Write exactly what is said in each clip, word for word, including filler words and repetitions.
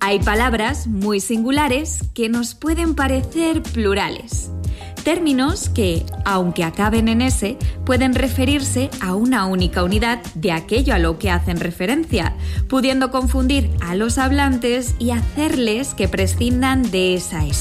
Hay palabras muy singulares que nos pueden parecer plurales. Términos que, aunque acaben en S, pueden referirse a una única unidad de aquello a lo que hacen referencia, pudiendo confundir a los hablantes y hacerles que prescindan de esa S.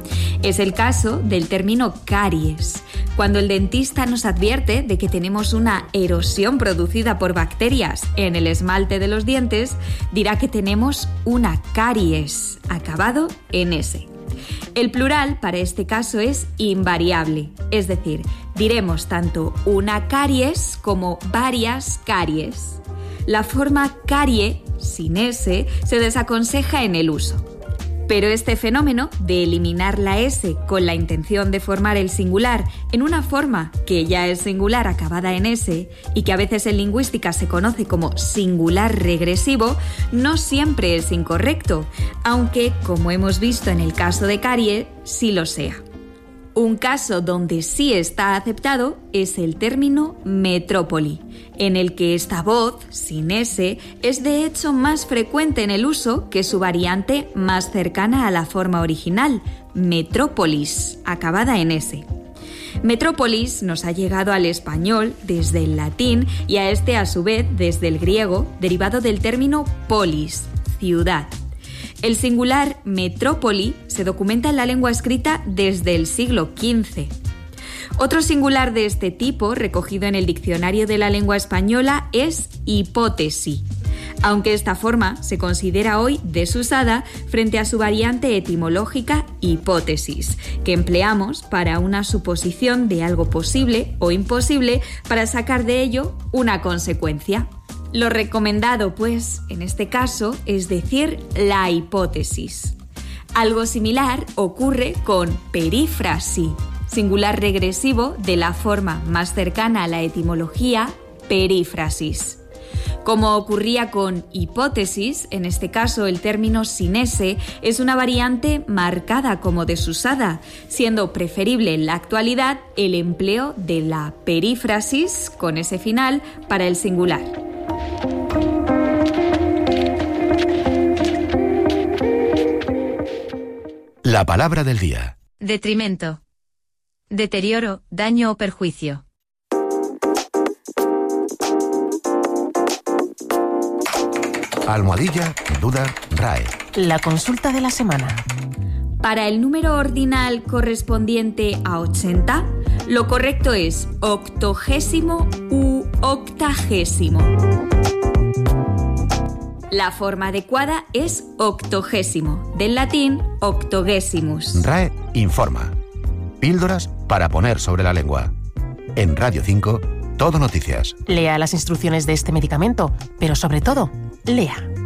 Es el caso del término caries. Cuando el dentista nos advierte de que tenemos una erosión producida por bacterias en el esmalte de los dientes, dirá que tenemos una caries, acabado en S. El plural para este caso es invariable, es decir, diremos tanto una caries como varias caries. La forma carie, sin S, se desaconseja en el uso. Pero este fenómeno de eliminar la S con la intención de formar el singular en una forma que ya es singular acabada en S y que a veces en lingüística se conoce como singular regresivo, no siempre es incorrecto, aunque, como hemos visto en el caso de carie, sí lo sea. Un caso donde sí está aceptado es el término metrópoli, en el que esta voz, sin S, es de hecho más frecuente en el uso que su variante más cercana a la forma original, metrópolis, acabada en S. Metrópolis nos ha llegado al español desde el latín y a este a su vez desde el griego, derivado del término polis, ciudad. El singular metrópoli se documenta en la lengua escrita desde el siglo quince. Otro singular de este tipo, recogido en el Diccionario de la Lengua Española, es hipótesi, aunque esta forma se considera hoy desusada frente a su variante etimológica hipótesis, que empleamos para una suposición de algo posible o imposible para sacar de ello una consecuencia. Lo recomendado, pues, en este caso, es decir la hipótesis. Algo similar ocurre con perífrasi, singular regresivo de la forma más cercana a la etimología, perífrasis. Como ocurría con hipótesis, en este caso el término sin S es una variante marcada como desusada, siendo preferible en la actualidad el empleo de la perífrasis con ese final para el singular. La palabra del día. Detrimento. Deterioro, daño o perjuicio. Almohadilla, duda, R A E. La consulta de la semana. Para el número ordinal correspondiente a ochenta, lo correcto es octogésimo u octagésimo. La forma adecuada es octogésimo, del latín octogesimus. R A E informa. Píldoras para poner sobre la lengua. En Radio cinco, Todo Noticias. Lea las instrucciones de este medicamento, pero sobre todo, lea.